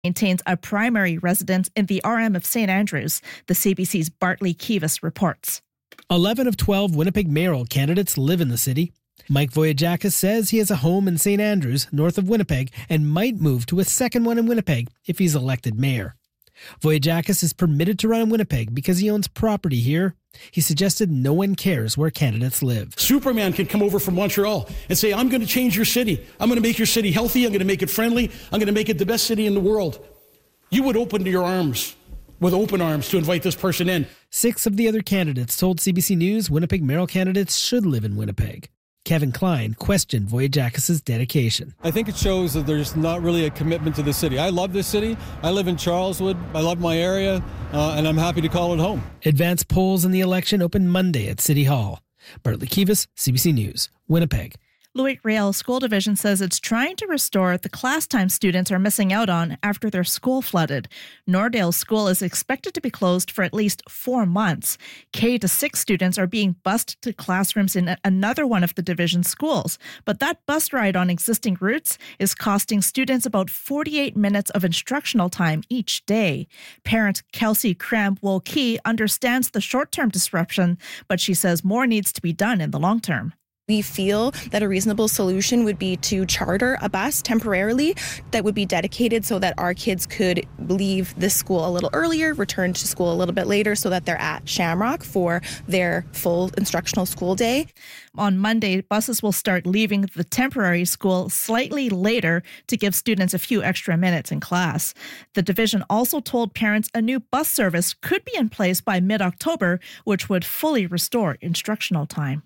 maintains a primary residence in the RM of St. Andrews, the CBC's Bartley Kivas reports. 11 of 12 Winnipeg mayoral candidates live in the city. Mike Voyagakis says he has a home in St. Andrews, north of Winnipeg, and might move to a second one in Winnipeg if he's elected mayor. Voyagakis is permitted to run in Winnipeg because he owns property here. He suggested no one cares where candidates live. Superman can come over from Montreal and say, I'm going to change your city. I'm going to make your city healthy. I'm going to make it friendly. I'm going to make it the best city in the world. You would open your arms with open arms to invite this person in. 6 of the other candidates told CBC News Winnipeg mayoral candidates should live in Winnipeg. Kevin Klein questioned Voyagakis' dedication. I think it shows that there's not really a commitment to the city. I love this city. I live in Charleswood. I love my area, and I'm happy to call it home. Advanced polls in the election open Monday at City Hall. Bartley Kivas, CBC News, Winnipeg. Louis-Riel School Division says it's trying to restore the class time students are missing out on after their school flooded. Nordale School is expected to be closed for at least 4 months. K-6 students are being bused to classrooms in another one of the division's schools. But that bus ride on existing routes is costing students about 48 minutes of instructional time each day. Parent Kelsey Cram-Wolke understands the short-term disruption, but she says more needs to be done in the long term. We feel that a reasonable solution would be to charter a bus temporarily that would be dedicated so that our kids could leave this school a little earlier, return to school a little bit later so that they're at Shamrock for their full instructional school day. On Monday, buses will start leaving the temporary school slightly later to give students a few extra minutes in class. The division also told parents a new bus service could be in place by mid-October, which would fully restore instructional time.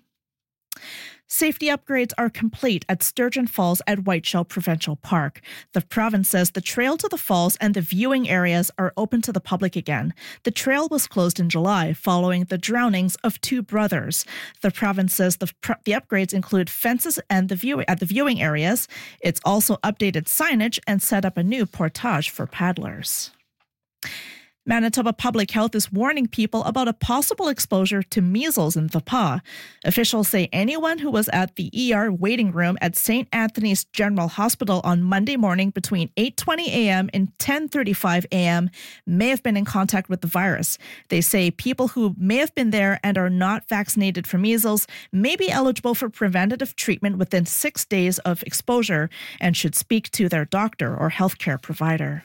Safety upgrades are complete at Sturgeon Falls at Whiteshell Provincial Park. The province says the trail to the falls and the viewing areas are open to the public again. The trail was closed in July following the drownings of 2 brothers. The province says the upgrades include fences and at the viewing areas. It's also updated signage and set up a new portage for paddlers. Manitoba Public Health is warning people about a possible exposure to measles in the paw. Officials say anyone who was at the ER waiting room at St. Anthony's General Hospital on Monday morning between 8:20 a.m. and 10:35 a.m. may have been in contact with the virus. They say people who may have been there and are not vaccinated for measles may be eligible for preventative treatment within 6 days of exposure and should speak to their doctor or healthcare provider.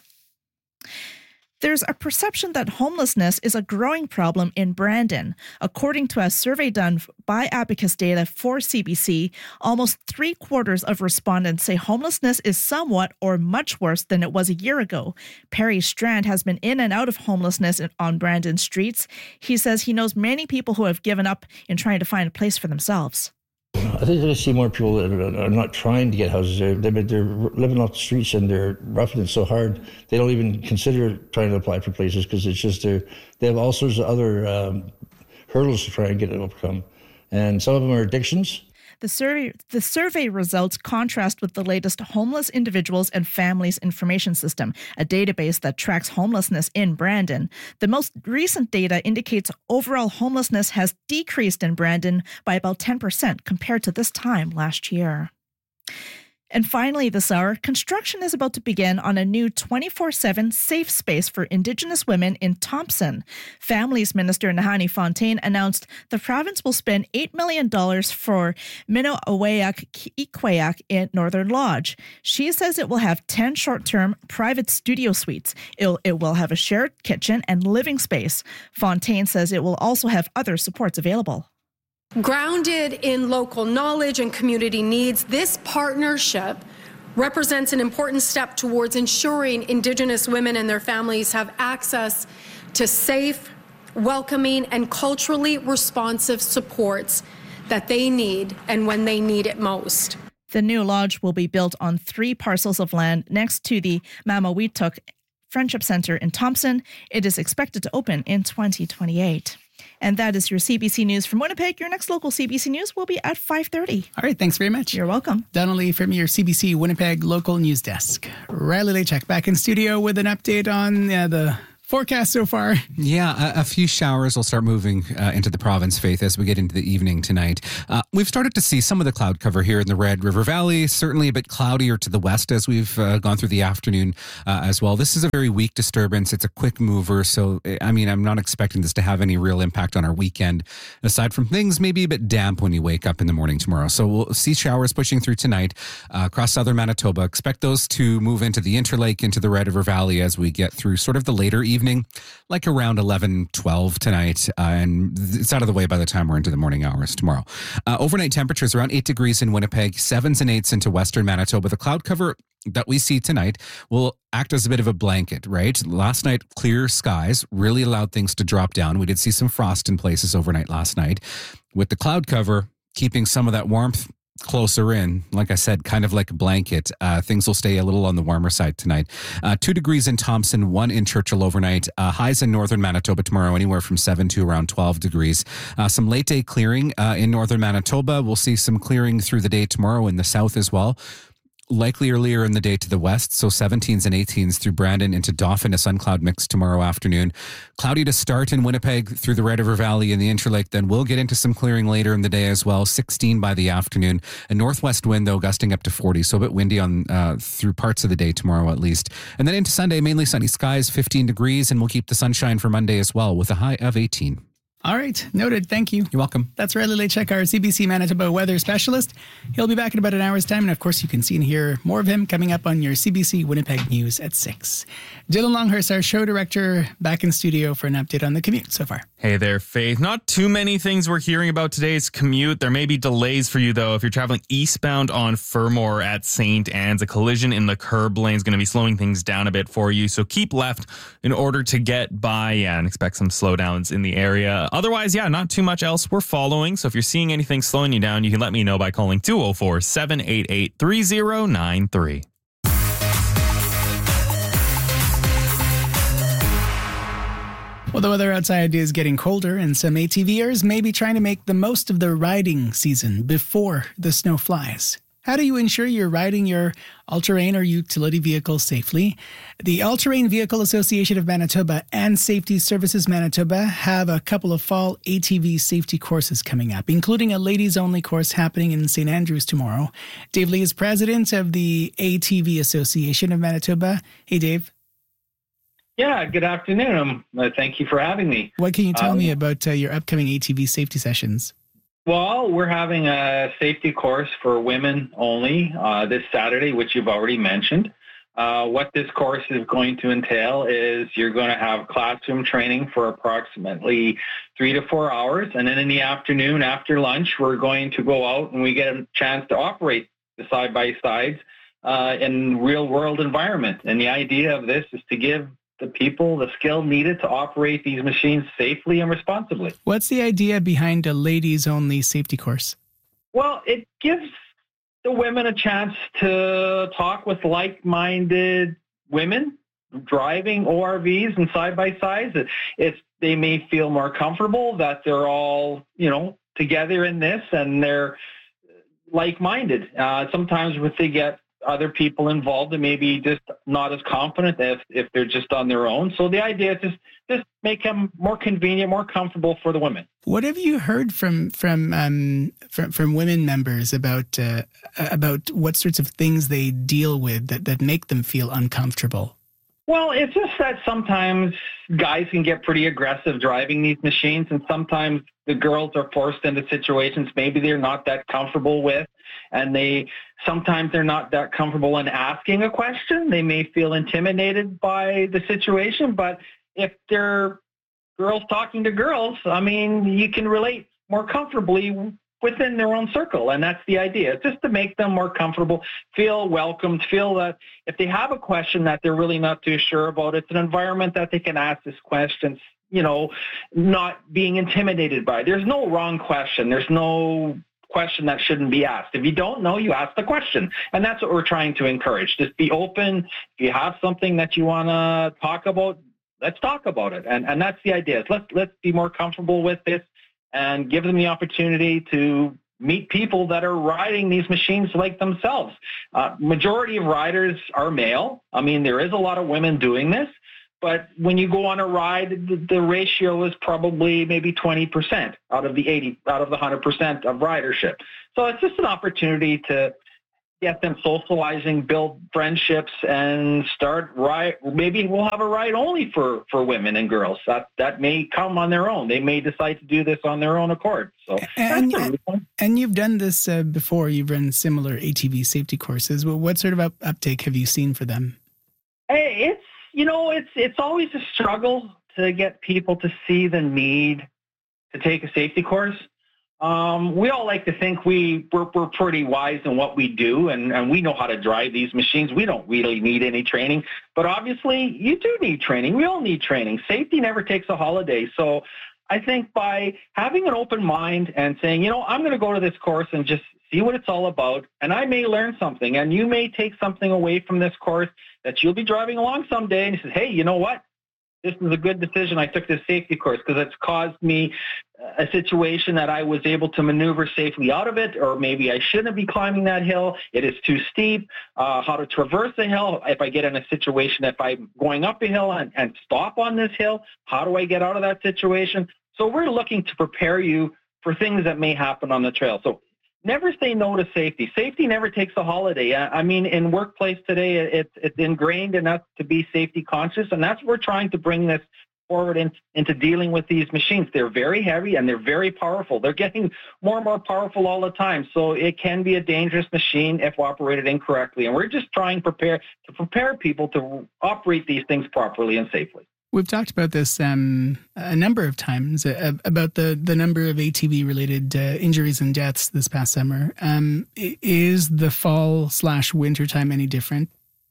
There's a perception that homelessness is a growing problem in Brandon. According to a survey done by Abacus Data for CBC, almost 3/4 of respondents say homelessness is somewhat or much worse than it was a year ago. Perry Strand has been in and out of homelessness on Brandon streets. He says he knows many people who have given up in trying to find a place for themselves. I think you're going to see more people that are not trying to get houses. They're living off the streets and they're roughing it so hard they don't even consider trying to apply for places because it's just they have all sorts of other hurdles to try and get it overcome. And some of them are addictions. The survey results contrast with the latest Homeless Individuals and Families Information System, a database that tracks homelessness in Brandon. The most recent data indicates overall homelessness has decreased in Brandon by about 10% compared to this time last year. And finally this hour, construction is about to begin on a new 24/7 safe space for Indigenous women in Thompson. Families Minister Nahanni Fontaine announced the province will spend $8 million for Minoawayak Ikwayak in Northern Lodge. She says it will have 10 short-term private studio suites. It will have a shared kitchen and living space. Fontaine says it will also have other supports available. Grounded in local knowledge and community needs, this partnership represents an important step towards ensuring Indigenous women and their families have access to safe, welcoming, and culturally responsive supports that they need and when they need it most. The new lodge will be built on 3 parcels of land next to the Mamawituk Friendship Center in Thompson. It is expected to open in 2028. And that is your CBC News from Winnipeg. Your next local CBC News will be at 5:30. All right, thanks very much. You're welcome. Donnelly from your CBC Winnipeg local news desk. Riley Lachek back in studio with an update on the Forecast so far. Yeah, a few showers will start moving into the province, Faith, as we get into the evening tonight. We've started to see some of the cloud cover here in the Red River Valley, certainly a bit cloudier to the west as we've gone through the afternoon as well. This is a very weak disturbance. It's a quick mover. So, I mean, I'm not expecting this to have any real impact on our weekend, aside from things maybe a bit damp when you wake up in the morning tomorrow. So we'll see showers pushing through tonight across southern Manitoba. Expect those to move into the Interlake, into the Red River Valley as we get through sort of the later evening, like around 11, 12 tonight. And it's out of the way by the time we're into the morning hours tomorrow. Overnight temperatures around 8 degrees in Winnipeg, 7s and 8s into western Manitoba. The cloud cover that we see tonight will act as a bit of a blanket, right? Last night, clear skies really allowed things to drop down. We did see some frost in places overnight last night. With the cloud cover, keeping some of that warmth closer in, like I said, kind of like a blanket. Things will stay a little on the warmer side tonight. 2 degrees in Thompson, 1 in Churchill overnight. Highs in northern Manitoba tomorrow, anywhere from 7 to around 12 degrees. Some late day clearing in northern Manitoba. We'll see some clearing through the day tomorrow in the south as well. Likely earlier in the day to the west, so 17s and 18s through Brandon into Dauphin, a sun cloud mix tomorrow afternoon. Cloudy to start in Winnipeg through the Red River Valley and the Interlake. Then we'll get into some clearing later in the day as well, 16 by the afternoon. A northwest wind, though, gusting up to 40, so a bit windy on through parts of the day tomorrow at least. And then into Sunday, mainly sunny skies, 15 degrees, and we'll keep the sunshine for Monday as well with a high of 18. All right. Noted. Thank you. You're welcome. That's Riley Lechek, our CBC Manitoba weather specialist. He'll be back in about an hour's time. And of course, you can see and hear more of him coming up on your CBC Winnipeg News at 6. Dylan Longhurst, our show director, back in studio for an update on the commute so far. Hey there, Faith. Not too many things we're hearing about today's commute. There may be delays for you, though. If you're traveling eastbound on Fermor at St. Anne's, a collision in the curb lane is going to be slowing things down a bit for you. So keep left in order to get by and expect some slowdowns in the area. Otherwise, not too much else we're following. So if you're seeing anything slowing you down, you can let me know by calling 204-788-3093. Well, the weather outside is getting colder, and some ATVers may be trying to make the most of the riding season before the snow flies. How do you ensure you're riding your all-terrain or utility vehicle safely? The All-Terrain Vehicle Association of Manitoba and Safety Services Manitoba have a couple of fall ATV safety courses coming up, including a ladies-only course happening in St. Andrews tomorrow. Dave Lee is president of the ATV Association of Manitoba. Hey, Dave. Yeah, good afternoon. Thank you for having me. What can you tell me about your upcoming ATV safety sessions? Well, we're having a safety course for women only this Saturday, which you've already mentioned. What this course is going to entail is you're going to have classroom training for approximately 3 to 4 hours. And then in the afternoon, after lunch, we're going to go out and we get a chance to operate the side-by-sides in real-world environment. And the idea of this is to give the people the skill needed to operate these machines safely and responsibly. What's the idea behind a ladies-only safety course? Well, it gives the women a chance to talk with like-minded women driving ORVs and side-by-sides. They may feel more comfortable that they're all, together in this and they're like-minded. Sometimes if they get other people involved, they may be just not as confident if they're just on their own. So the idea is just make them more convenient, more comfortable for the women. What have you heard from women members about what sorts of things they deal with that make them feel uncomfortable? Well, it's just that sometimes guys can get pretty aggressive driving these machines, and sometimes the girls are forced into situations maybe they're not that comfortable with, and sometimes they're not that comfortable in asking a question. They may feel intimidated by the situation, but if they're girls talking to girls, you can relate more comfortably within their own circle, and that's the idea. It's just to make them more comfortable, feel welcomed, feel that if they have a question that they're really not too sure about, it's an environment that they can ask this question, not being intimidated by. There's no wrong question. There's no question that shouldn't be asked. If you don't know, you ask the question. And that's what we're trying to encourage. Just be open. If you have something that you want to talk about, let's talk about it. And that's the idea. Let's be more comfortable with this and give them the opportunity to meet people that are riding these machines like themselves. Majority of riders are male. There is a lot of women doing this, But when you go on a ride, the ratio is probably maybe 20% out of the 100% of ridership. So it's just an opportunity to get them socializing, build friendships, and start ride. Maybe we'll have a ride only for women and girls. That may come on their own. They may decide to do this on their own accord. So and you've done this before. You've run similar ATV safety courses. Well, what sort of uptake have you seen for them? It's always a struggle to get people to see the need to take a safety course. We all like to think we're pretty wise in what we do, and we know how to drive these machines. We don't really need any training, but obviously you do need training. We all need training. Safety never takes a holiday. So I think by having an open mind and saying, I'm going to go to this course and just see what it's all about, and I may learn something, and you may take something away from this course that you'll be driving along someday, and you say, hey, you know what? This is a good decision. I took this safety course because it's caused me a situation that I was able to maneuver safely out of it, or maybe I shouldn't be climbing that hill. It is too steep. How to traverse a hill. If I get in a situation, if I'm going up a hill and stop on this hill, how do I get out of that situation? So we're looking to prepare you for things that may happen on the trail. So never say no to safety. Safety never takes a holiday. I mean, in workplace today, it's ingrained in us to be safety conscious, and that's what we're trying to bring this forward into dealing with these machines. They're very heavy and they're very powerful. They're getting more and more powerful all the time. So it can be a dangerous machine if operated incorrectly. And we're just trying to prepare people to operate these things properly and safely. We've talked about this a number of times, about the number of ATV-related injuries and deaths this past summer. Is the fall/winter time any different?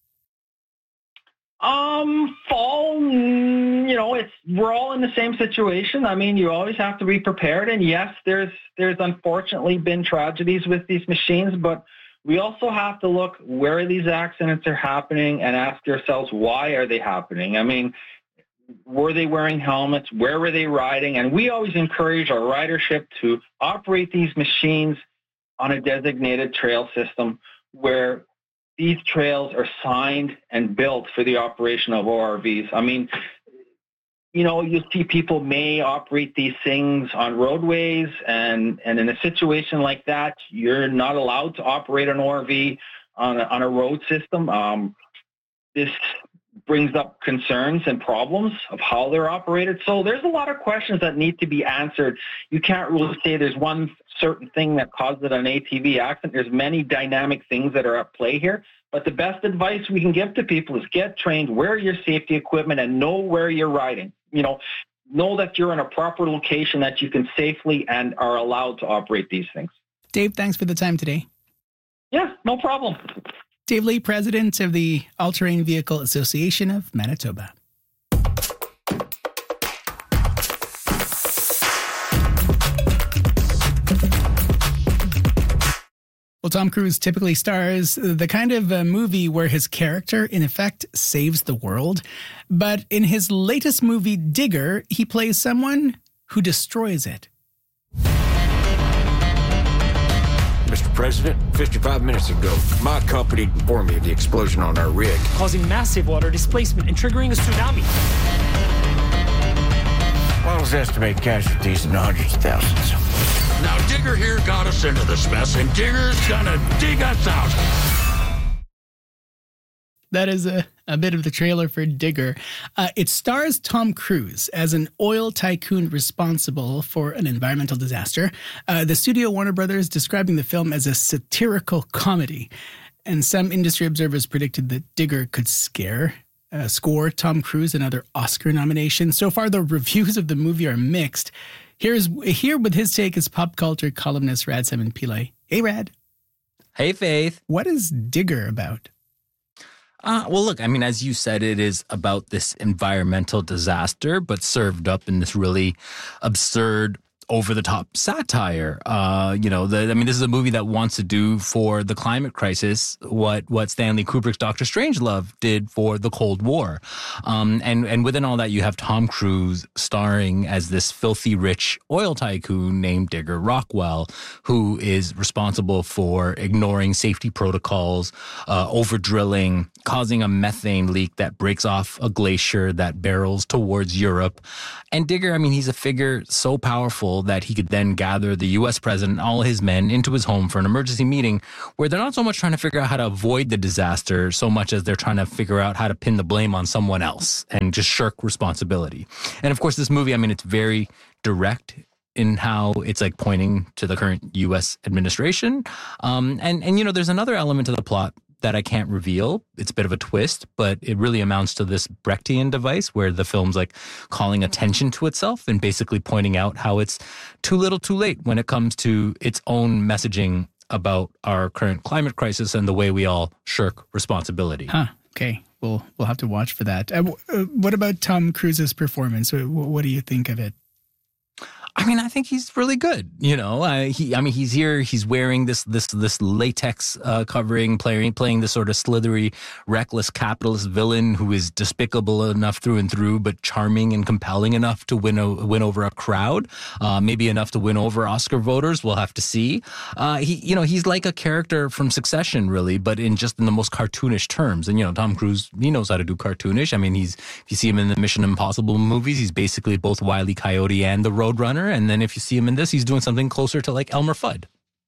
Fall, we're all in the same situation. I mean, you always have to be prepared. And yes, there's unfortunately been tragedies with these machines, but we also have to look where these accidents are happening and ask ourselves, why are they happening? I mean, were they wearing helmets? Where were they riding? And we always encourage our ridership to operate these machines on a designated trail system where these trails are signed and built for the operation of ORVs. I mean, you see people may operate these things on roadways, and in a situation like that, you're not allowed to operate an ORV on a road system. This brings up concerns and problems of how they're operated. So there's a lot of questions that need to be answered. You can't really say there's one certain thing that caused an ATV accident. There's many dynamic things that are at play here. But the best advice we can give to people is get trained, wear your safety equipment, and know where you're riding. Know that you're in a proper location that you can safely and are allowed to operate these things. Dave, thanks for the time today. Yeah, no problem. Dave Lee, president of the All-Terrain Vehicle Association of Manitoba. Well, Tom Cruise typically stars the kind of movie where his character, in effect, saves the world. But in his latest movie, Digger, he plays someone who destroys it. Mr. President, 55 minutes ago, my company informed me of the explosion on our rig, causing massive water displacement and triggering a tsunami. Models estimate casualties in the hundreds of thousands. Now, Digger here got us into this mess, and Digger's gonna dig us out. That is a bit of the trailer for Digger. It stars Tom Cruise as an oil tycoon responsible for an environmental disaster. The studio Warner Brothers describing the film as a satirical comedy. And some industry observers predicted that Digger could score Tom Cruise another Oscar nomination. So far, the reviews of the movie are mixed. Here with his take is pop culture columnist Rad Simon Pillay. Hey, Rad. Hey, Faith. What is Digger about? Well, look, I mean, as you said, it is about this environmental disaster, but served up in this really absurd over-the-top satire. This is a movie that wants to do for the climate crisis what Stanley Kubrick's Dr. Strangelove did for the Cold War. And within all that, you have Tom Cruise starring as this filthy rich oil tycoon named Digger Rockwell, who is responsible for ignoring safety protocols, over-drilling, causing a methane leak that breaks off a glacier that barrels towards Europe. And Digger, he's a figure so powerful that he could then gather the U.S. president and all his men into his home for an emergency meeting where they're not so much trying to figure out how to avoid the disaster so much as they're trying to figure out how to pin the blame on someone else and just shirk responsibility. And of course, this movie, it's very direct in how it's like pointing to the current U.S. administration. There's another element to the plot that I can't reveal. It's a bit of a twist, but it really amounts to this Brechtian device where the film's like calling attention to itself and basically pointing out how it's too little too late when it comes to its own messaging about our current climate crisis and the way we all shirk responsibility. Huh. Okay. We'll have to watch for that. What about Tom Cruise's performance? What do you think of it? I think he's really good. He's here. He's wearing this latex covering, playing this sort of slithery, reckless capitalist villain who is despicable enough through and through, but charming and compelling enough to win over a crowd. Maybe enough to win over Oscar voters. We'll have to see. He's like a character from Succession, really, but in the most cartoonish terms. And Tom Cruise, he knows how to do cartoonish. If you see him in the Mission Impossible movies, he's basically both Wile E. Coyote and the Roadrunner. And then if you see him in this, he's doing something closer to like Elmer Fudd.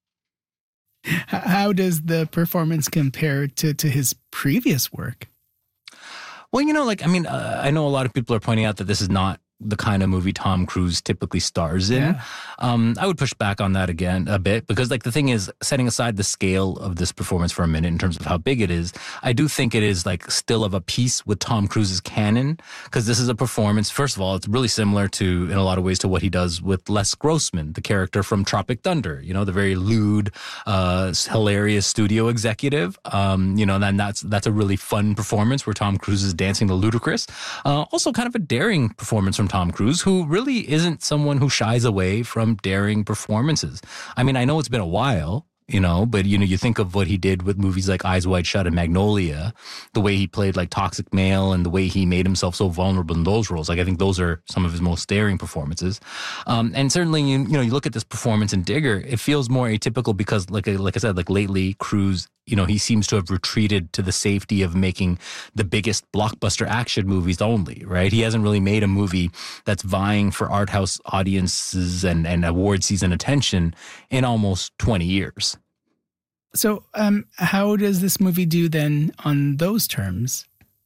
How does the performance compare to his previous work? Well, I know a lot of people are pointing out that this is not the kind of movie Tom Cruise typically stars in. Yeah. I would push back on that again a bit because the thing is, setting aside the scale of this performance for a minute in terms of how big it is, I do think it is still of a piece with Tom Cruise's canon because this is a performance. First of all, it's really similar to, in a lot of ways, to what he does with Les Grossman, the character from Tropic Thunder, the very lewd, hilarious studio executive. And that's a really fun performance where Tom Cruise is dancing the ludicrous. Also kind of a daring performance from Tom Cruise, who really isn't someone who shies away from daring performances. I know it's been a while, but you think of what he did with movies like Eyes Wide Shut and Magnolia, the way he played like toxic male and the way he made himself so vulnerable in those roles. I think those are some of his most daring performances. And certainly, you look at this performance in Digger, it feels more atypical because like I said, lately Cruise, he seems to have retreated to the safety of making the biggest blockbuster action movies only, right? He hasn't really made a movie that's vying for art house audiences and award season attention in almost 20 years. So how does this movie do then on those terms?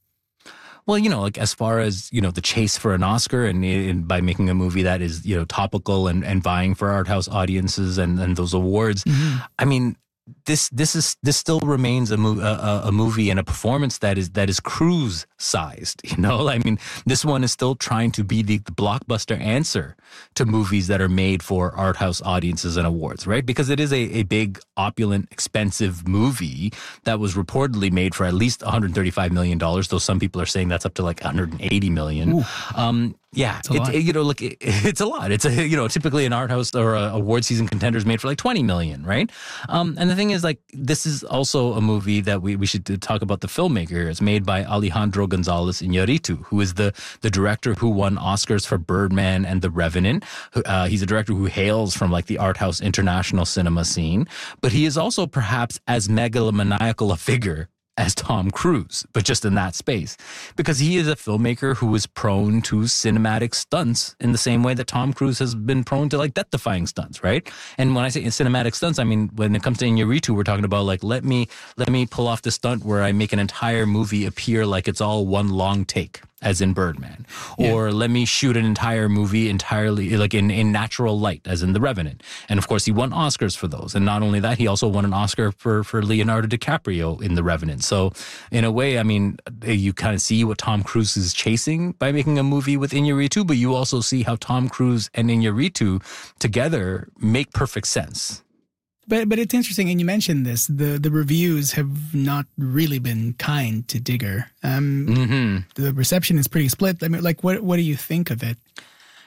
Well, as far as, the chase for an Oscar and by making a movie that is, topical and vying for art house audiences and those awards, mm-hmm. This still remains a movie and a performance that is Cruise sized. This one is still trying to be the blockbuster answer to movies that are made for art house audiences and awards, right? Because it is a big, opulent, expensive movie that was reportedly made for at least $135 million, though some people are saying that's up to like $180 million. Yeah, it's a lot. It's typically an art house or a award season contender is made for like $20 million, right? And the thing is, this is also a movie that we should talk about the filmmaker. It's made by Alejandro González Iñárritu, who is the director who won Oscars for Birdman and The Revenant. He's a director who hails from like the art house international cinema scene, but he is also perhaps as megalomaniacal a figure as Tom Cruise, but just in that space. Because he is a filmmaker who is prone to cinematic stunts in the same way that Tom Cruise has been prone to like death-defying stunts, right? And when I say cinematic stunts, when it comes to Iñárritu, we're talking about like, let me pull off the stunt where I make an entire movie appear like it's all one long take, as in Birdman. Yeah. Or let me shoot an entire movie entirely like in natural light, as in The Revenant. And of course, he won Oscars for those. And not only that, he also won an Oscar for Leonardo DiCaprio in The Revenant. So in a way, you kind of see what Tom Cruise is chasing by making a movie with Iñárritu, but you also see how Tom Cruise and Iñárritu together make perfect sense. But it's interesting, and you mentioned this, the reviews have not really been kind to Digger. The reception is pretty split. What do you think of it?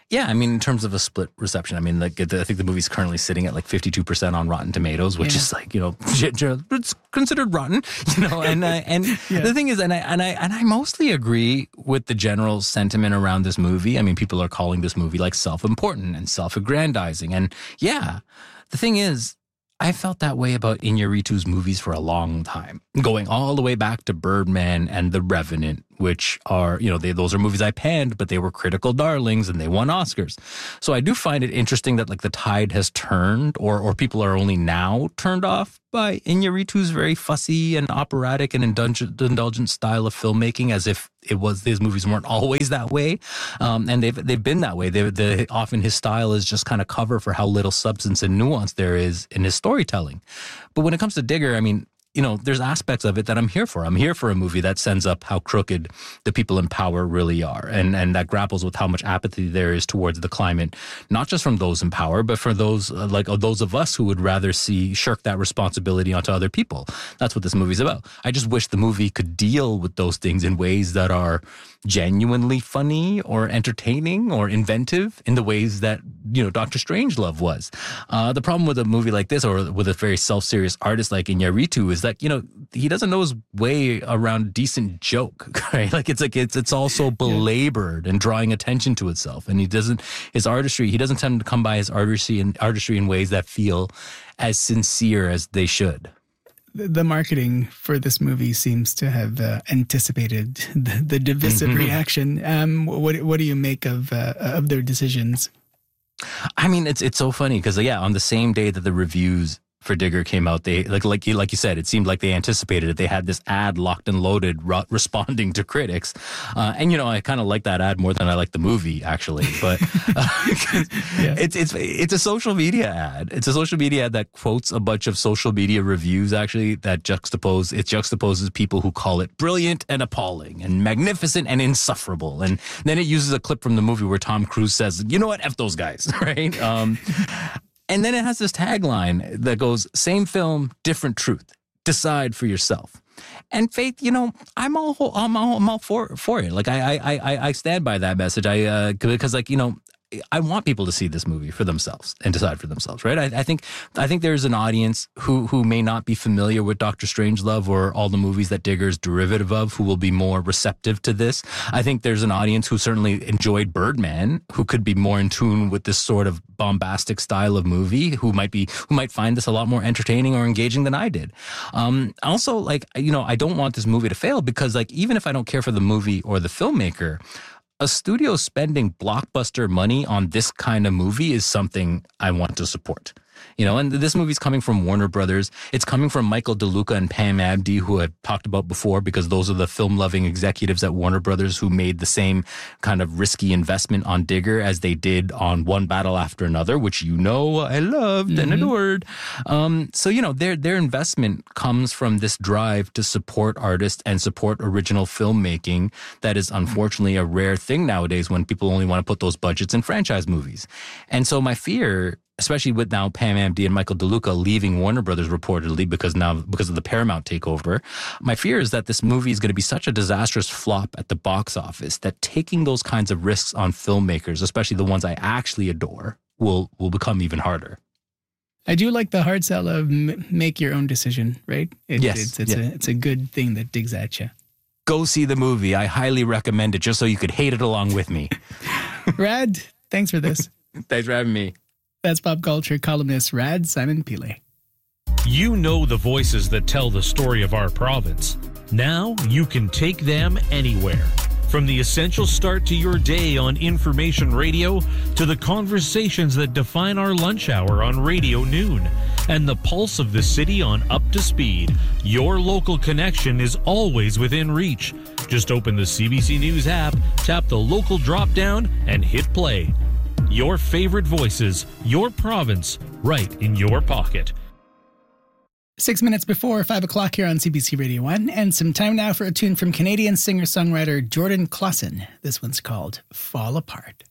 Yeah, I mean, in terms of a split reception, I mean, like I think the movie's currently sitting at like 52% on Rotten Tomatoes, which is like, it's considered rotten, And the thing is, and I mostly agree with the general sentiment around this movie. I mean, people are calling this movie like self-important and self-aggrandizing, and the thing is, I felt that way about Iñárritu's movies for a long time, going all the way back to Birdman and The Revenant, which are, those are movies I panned, but they were critical darlings and they won Oscars. So I do find it interesting that like the tide has turned, or people are only now turned off by Iñárritu's very fussy and operatic and indulgent style of filmmaking, as if these movies weren't always that way. And they've been that way. Often his style is just kind of cover for how little substance and nuance there is in his storytelling. But when it comes to Digger, I mean, there's aspects of it that I'm here for. I'm here for a movie that sends up how crooked the people in power really are, and that grapples with how much apathy there is towards the climate, not just from those in power, but for those those of us who would rather shirk that responsibility onto other people. That's what this movie's about. I just wish the movie could deal with those things in ways that are genuinely funny or entertaining or inventive in the ways that, Dr. Strangelove was. The problem with a movie like this, or with a very self-serious artist like Iñárritu, is that, he doesn't know his way around decent joke, right? It's all so belabored and drawing attention to itself. And he doesn't tend to come by his artistry in ways that feel as sincere as they should. The marketing for this movie seems to have anticipated the divisive reaction. What do you make of their decisions? I mean, it's so funny because on the same day that the reviews for Digger came out, they like you said, it seemed like they anticipated it. They had this ad locked and loaded responding to critics, and I kind of like that ad more than I like the movie, actually. But it's a social media ad. It's a social media ad that quotes a bunch of social media reviews, actually, that juxtaposes people who call it brilliant and appalling and magnificent and insufferable, and then it uses a clip from the movie where Tom Cruise says, "You know what? F those guys," right? And then it has this tagline that goes, "Same film, different truth. Decide for yourself." And Faith, I'm all for it. Like I stand by that message. Because I want people to see this movie for themselves and decide for themselves, right? I think there's an audience who may not be familiar with Dr. Strangelove or all the movies that Digger is derivative of, who will be more receptive to this. I think there's an audience who certainly enjoyed Birdman, who could be more in tune with this sort of bombastic style of movie, who might find this a lot more entertaining or engaging than I did. Also, I don't want this movie to fail because, even if I don't care for the movie or the filmmaker, a studio spending blockbuster money on this kind of movie is something I want to support. And this movie's coming from Warner Brothers. It's coming from Michael DeLuca and Pam Abdy, who I've talked about before, because those are the film-loving executives at Warner Brothers who made the same kind of risky investment on Digger as they did on One Battle After Another, which I loved and adored. So their investment comes from this drive to support artists and support original filmmaking that is unfortunately a rare thing nowadays when people only want to put those budgets in franchise movies. And so my fear, especially with now Pam Abdy and Michael DeLuca leaving Warner Brothers reportedly because of the Paramount takeover, my fear is that this movie is going to be such a disastrous flop at the box office that taking those kinds of risks on filmmakers, especially the ones I actually adore, will become even harder. I do like the hard sell of make your own decision, right? It's a good thing that digs at you. Go see the movie. I highly recommend it just so you could hate it along with me. Rad, thanks for this. Thanks for having me. That's pop culture columnist Rad Simon Pile. You know the voices that tell the story of our province. Now you can take them anywhere. From the essential start to your day on Information Radio to the conversations that define our lunch hour on Radio Noon and the pulse of the city on Up to Speed, your local connection is always within reach. Just open the CBC News app, tap the local drop-down, and hit play. Your favorite voices, your province, right in your pocket. 6 minutes before 5 o'clock here on CBC Radio 1, and some time now for a tune from Canadian singer-songwriter Jordan Klassen. This one's called Fall Apart.